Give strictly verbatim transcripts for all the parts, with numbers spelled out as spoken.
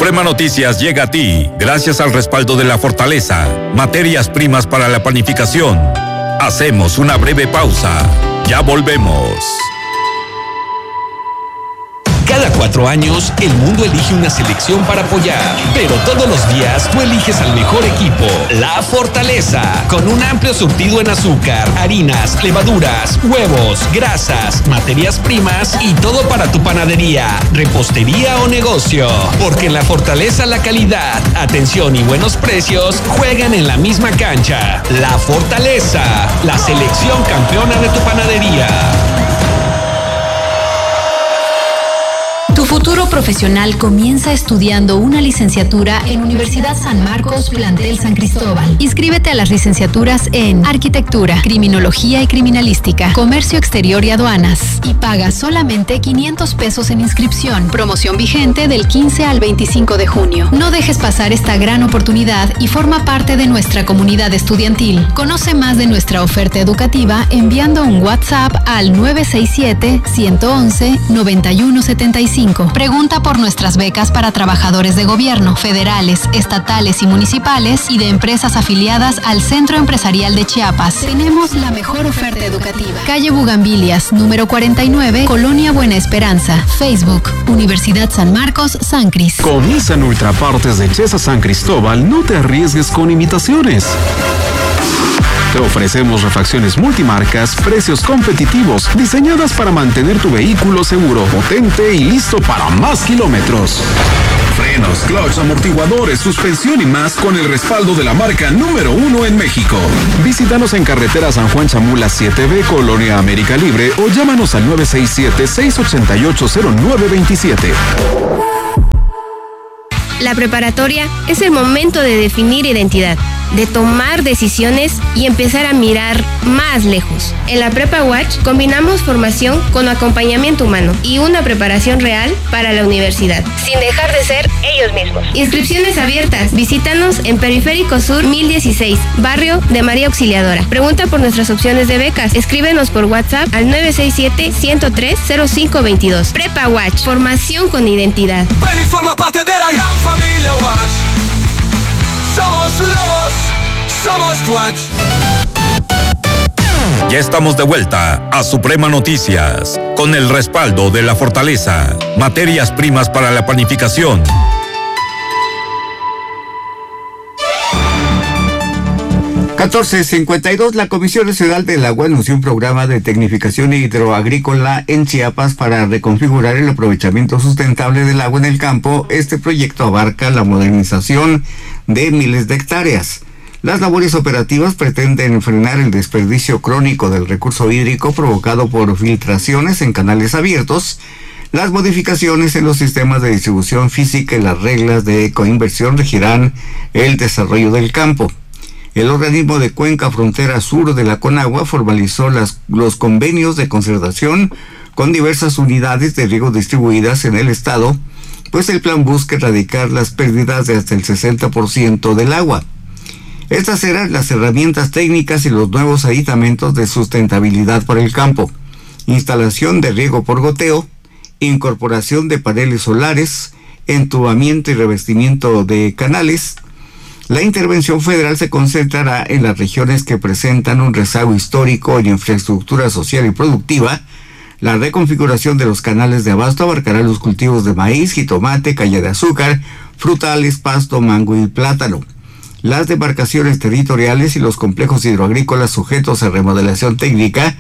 Suprema Noticias llega a ti gracias al respaldo de La Fortaleza, materias primas para la panificación. Hacemos una breve pausa. Ya volvemos. Cada cuatro años, el mundo elige una selección para apoyar, pero todos los días tú eliges al mejor equipo, La Fortaleza, con un amplio surtido en azúcar, harinas, levaduras, huevos, grasas, materias primas y todo para tu panadería, repostería o negocio. Porque en La Fortaleza la calidad, atención y buenos precios juegan en la misma cancha. La Fortaleza, la selección campeona de tu panadería. Tu futuro profesional comienza estudiando una licenciatura en Universidad San Marcos, Plantel San Cristóbal. Inscríbete a las licenciaturas en Arquitectura, Criminología y Criminalística, Comercio Exterior y Aduanas. Y paga solamente quinientos pesos en inscripción. Promoción vigente del quince al veinticinco de junio. No dejes pasar esta gran oportunidad y forma parte de nuestra comunidad estudiantil. Conoce más de nuestra oferta educativa enviando un WhatsApp al nueve seis siete, uno uno uno, nueve uno siete cinco. Pregunta por nuestras becas para trabajadores de gobierno, federales, estatales y municipales y de empresas afiliadas al Centro Empresarial de Chiapas. Tenemos la mejor oferta educativa. Calle Bugambilias, número cuarenta y nueve, Colonia Buena Esperanza. Facebook, Universidad San Marcos, San Cris. Con Nissan Ultra Partes de Chesa San Cristóbal, no te arriesgues con imitaciones. Te ofrecemos refacciones multimarcas, precios competitivos, diseñadas para mantener tu vehículo seguro, potente y listo para más kilómetros. Frenos, clutch, amortiguadores, suspensión y más con el respaldo de la marca número uno en México. Visítanos en carretera San Juan Chamula siete B, Colonia América Libre, o llámanos al nueve seis siete, seis ocho ocho, cero nueve dos siete. La preparatoria es el momento de definir identidad, de tomar decisiones y empezar a mirar más lejos. En la Prepa Watch combinamos formación con acompañamiento humano y una preparación real para la universidad, sin dejar de ser ellos mismos. Inscripciones abiertas. Visítanos en Periférico Sur mil dieciséis, barrio de María Auxiliadora. Pregunta por nuestras opciones de becas. Escríbenos por WhatsApp al nueve seis siete, uno cero tres, cero cinco dos dos. Prepa Watch, formación con identidad. Ven y forma parte de la gran familia Watch. Somos lobos, somos Watch. Ya estamos de vuelta a Suprema Noticias, con el respaldo de La Fortaleza, materias primas para la panificación. catorce cincuenta y dos, la Comisión Nacional del Agua anunció un programa de tecnificación hidroagrícola en Chiapas para reconfigurar el aprovechamiento sustentable del agua en el campo. Este proyecto abarca la modernización de miles de hectáreas. Las labores operativas pretenden frenar el desperdicio crónico del recurso hídrico provocado por filtraciones en canales abiertos, las modificaciones en los sistemas de distribución física y las reglas de ecoinversión regirán el desarrollo del campo. El organismo de Cuenca Frontera Sur de la Conagua formalizó las, los convenios de concertación con diversas unidades de riego distribuidas en el estado, pues el plan busca erradicar las pérdidas de hasta el sesenta por ciento del agua. Estas serán las herramientas técnicas y los nuevos aditamentos de sustentabilidad para el campo: instalación de riego por goteo, incorporación de paneles solares, entubamiento y revestimiento de canales. La intervención federal se concentrará en las regiones que presentan un rezago histórico en infraestructura social y productiva. La reconfiguración de los canales de abasto abarcará los cultivos de maíz, jitomate, caña de azúcar, frutales, pasto, mango y plátano. Las demarcaciones territoriales y los complejos hidroagrícolas sujetos a remodelación técnica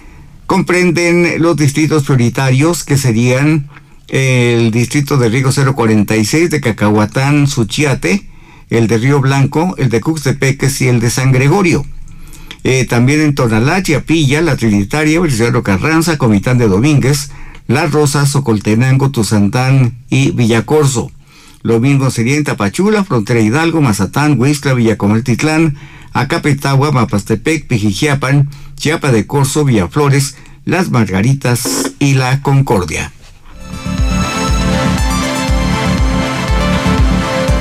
comprenden los distritos prioritarios, que serían el distrito de riego cero cuarenta y seis de Cacahuatán, Suchiate, el de Río Blanco, el de Cuxtepeques y el de San Gregorio. Eh, también en Tonalá, Chiapilla, La Trinitaria, Belisario Carranza, Comitán de Domínguez, Las Rosas, Socoltenango, Tuzantán y Villacorso. Lo mismo sería en Tapachula, Frontera Hidalgo, Mazatán, Huixtla, Villacomaltitlán, Acapetagua, Mapastepec, Pijijiapan, Chiapa de Corzo, Villaflores, Las Margaritas y La Concordia.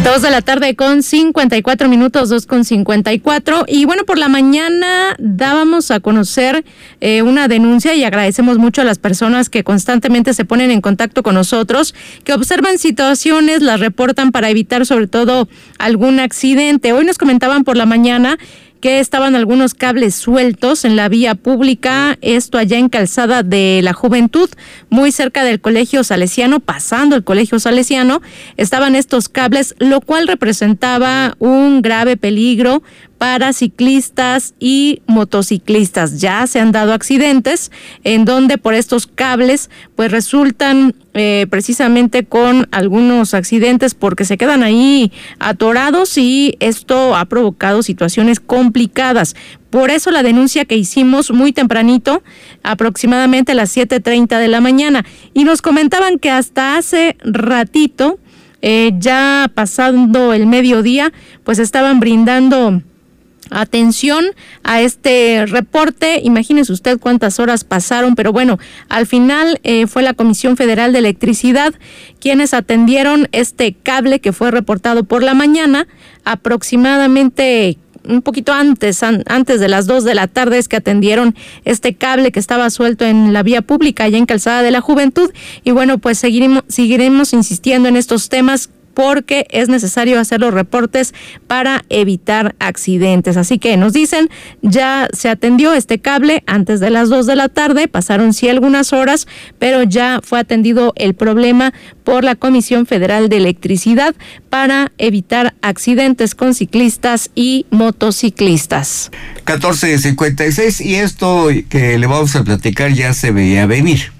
Dos de la tarde con cincuenta y cuatro minutos, dos con cincuenta y cuatro. Y bueno, por la mañana dábamos a conocer eh, una denuncia y agradecemos mucho a las personas que constantemente se ponen en contacto con nosotros, que observan situaciones, las reportan para evitar sobre todo algún accidente. Hoy nos comentaban por la mañana que estaban algunos cables sueltos en la vía pública, esto allá en Calzada de la Juventud, muy cerca del Colegio Salesiano, pasando el Colegio Salesiano, estaban estos cables, lo cual representaba un grave peligro para ciclistas y motociclistas. Ya se han dado accidentes en donde por estos cables pues resultan eh, precisamente con algunos accidentes porque se quedan ahí atorados y esto ha provocado situaciones complicadas. Por eso la denuncia que hicimos muy tempranito, aproximadamente a las siete treinta de la mañana, y nos comentaban que hasta hace ratito, eh, ya pasando el mediodía, pues estaban brindando atención a este reporte. Imagínese usted cuántas horas pasaron, pero bueno, al final eh, fue la Comisión Federal de Electricidad quienes atendieron este cable que fue reportado por la mañana, aproximadamente un poquito antes, an, antes de las dos de la tarde es que atendieron este cable que estaba suelto en la vía pública allá en Calzada de la Juventud. Y bueno, pues seguiremos, seguiremos insistiendo en estos temas porque es necesario hacer los reportes para evitar accidentes. Así que nos dicen, ya se atendió este cable antes de las dos de la tarde, pasaron sí algunas horas, pero ya fue atendido el problema por la Comisión Federal de Electricidad para evitar accidentes con ciclistas y motociclistas. catorce cincuenta y seis, y esto que le vamos a platicar ya se veía venir.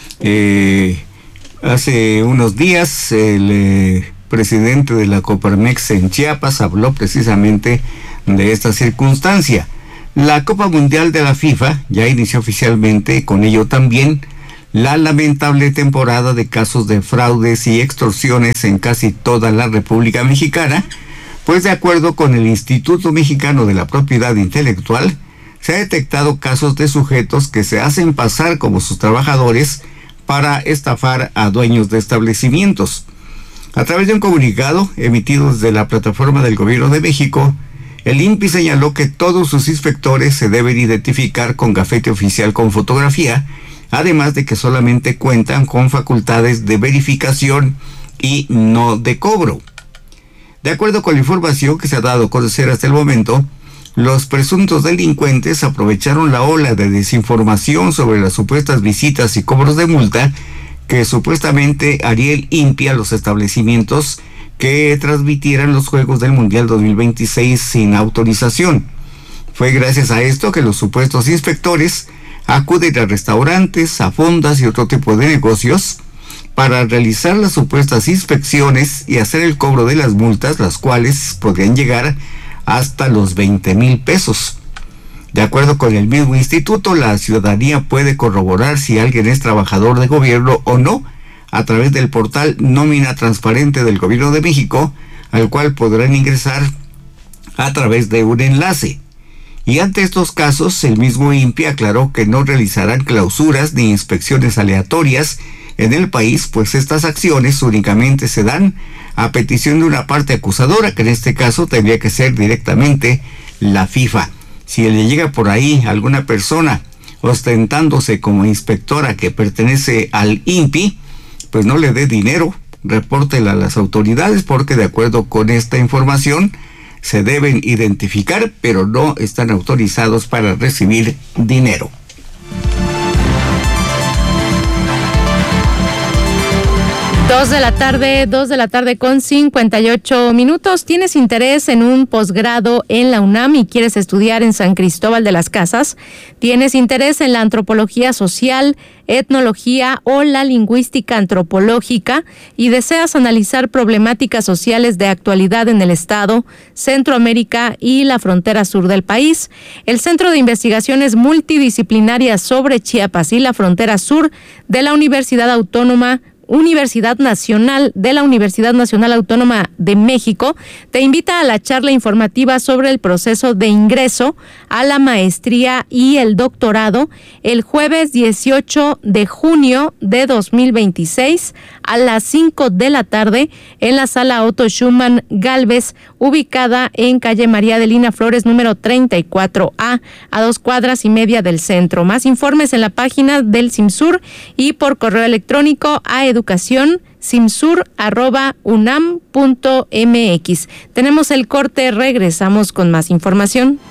Eh, hace unos días el eh, presidente de la Coparmex en Chiapas habló precisamente de esta circunstancia. La Copa Mundial de la FIFA ya inició oficialmente y con ello también la lamentable temporada de casos de fraudes y extorsiones en casi toda la República Mexicana, pues de acuerdo con el Instituto Mexicano de la Propiedad Intelectual, se ha detectado casos de sujetos que se hacen pasar como sus trabajadores para estafar a dueños de establecimientos. A través de un comunicado emitido desde la plataforma del Gobierno de México, el I N P I señaló que todos sus inspectores se deben identificar con gafete oficial con fotografía, además de que solamente cuentan con facultades de verificación y no de cobro. De acuerdo con la información que se ha dado a conocer hasta el momento, los presuntos delincuentes aprovecharon la ola de desinformación sobre las supuestas visitas y cobros de multa que supuestamente haría el I N P I a los establecimientos que transmitieran los Juegos del Mundial dos mil veintiséis sin autorización. Fue gracias a esto que los supuestos inspectores acuden a restaurantes, a fondas y otro tipo de negocios para realizar las supuestas inspecciones y hacer el cobro de las multas, las cuales podrían llegar hasta los veinte mil pesos. De acuerdo con el mismo instituto, la ciudadanía puede corroborar si alguien es trabajador de gobierno o no a través del portal Nómina Transparente del Gobierno de México, al cual podrán ingresar a través de un enlace. Y ante estos casos, el mismo I N P I aclaró que no realizarán clausuras ni inspecciones aleatorias en el país, pues estas acciones únicamente se dan a petición de una parte acusadora, que en este caso tendría que ser directamente la FIFA. Si le llega por ahí alguna persona ostentándose como inspectora que pertenece al I N P I, pues no le dé dinero, repórtela a las autoridades, porque de acuerdo con esta información se deben identificar, pero no están autorizados para recibir dinero. Dos de la tarde, dos de la tarde con cincuenta y ocho minutos. ¿Tienes interés en un posgrado en la UNAM y quieres estudiar en San Cristóbal de las Casas? ¿Tienes interés en la antropología social, etnología o la lingüística antropológica y deseas analizar problemáticas sociales de actualidad en el Estado, Centroamérica y la frontera sur del país? El Centro de Investigaciones Multidisciplinarias sobre Chiapas y la frontera sur de la Universidad Autónoma Universidad Nacional de la Universidad Nacional Autónoma de México te invita a la charla informativa sobre el proceso de ingreso a la maestría y el doctorado el jueves dieciocho de junio de dos mil veintiséis a las cinco de la tarde en la sala Otto Schumann Galvez, ubicada en calle María Adelina Flores número treinta y cuatro A, a dos cuadras y media del centro. Más informes en la página del Simsur y por correo electrónico a educación simsur arroba unam punto mx. Tenemos el corte, regresamos con más información.